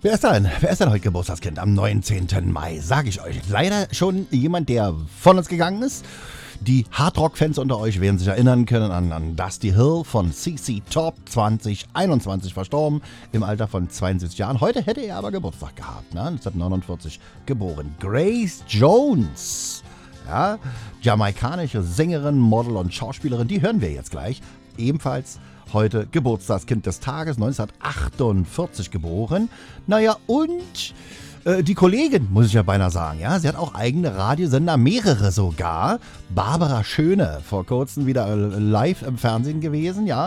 Wer ist denn? Wer ist denn heute Geburtstagskind am 19. Mai? Sag ich euch. Leider schon jemand, der von uns gegangen ist. Die Hardrock-Fans unter euch werden sich erinnern können an Dusty Hill von CC Top, 2021 verstorben, im Alter von 72 Jahren. Heute hätte er aber Geburtstag gehabt, ne? 1949 geboren. Grace Jones, ja, jamaikanische Sängerin, Model und Schauspielerin, die hören wir jetzt gleich. Ebenfalls heute Geburtstagskind des Tages, 1948 geboren. Naja, und die Kollegin, muss ich ja beinahe sagen, ja, sie hat auch eigene Radiosender, mehrere sogar. Barbara Schöne, vor kurzem wieder live im Fernsehen gewesen, ja.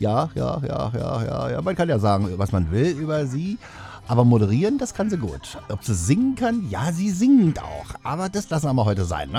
Man kann ja sagen, was man will über sie. Aber moderieren, das kann sie gut. Ob sie singen kann? Ja, sie singt auch. Aber das lassen wir mal heute sein.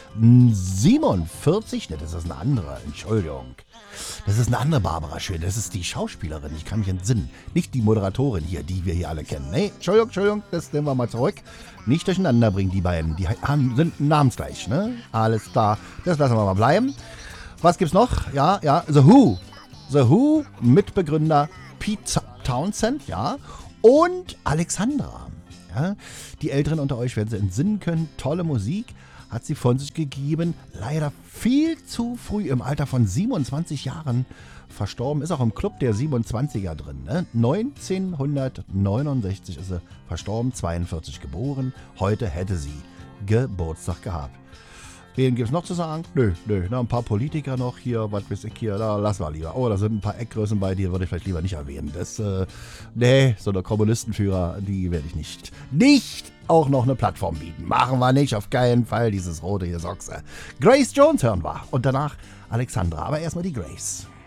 1947, ne, das ist eine andere, Entschuldigung. Das ist eine andere Barbara Schön. Das ist die Schauspielerin, ich kann mich entsinnen. Nicht die Moderatorin hier, die wir hier alle kennen. Nee, Entschuldigung, das nehmen wir mal zurück. Nicht durcheinander bringen, die beiden. Die sind namensgleich, ne? Alles klar, das lassen wir mal bleiben. Was gibt's noch? Ja, The Who. The Who, Mitbegründer Pete Townsend, ja. Und Alexandra. Ja, die Älteren unter euch werden sie entsinnen können. Tolle Musik hat sie von sich gegeben. Leider viel zu früh im Alter von 27 Jahren verstorben. Ist auch im Club der 27er drin. Ne? 1969 ist sie verstorben, 42 geboren. Heute hätte sie Geburtstag gehabt. Wen gibt es noch zu sagen? Nö. Na, ein paar Politiker noch hier, was weiß ich hier, da lassen wir lieber. Oh, da sind ein paar Eckgrößen bei, die würde ich vielleicht lieber nicht erwähnen. Das, so eine Kommunistenführer, die werde ich nicht auch noch eine Plattform bieten. Machen wir nicht, auf keinen Fall, dieses rote hier Sochse. Grace Jones hören wir und danach Alexandra, aber erstmal die Grace.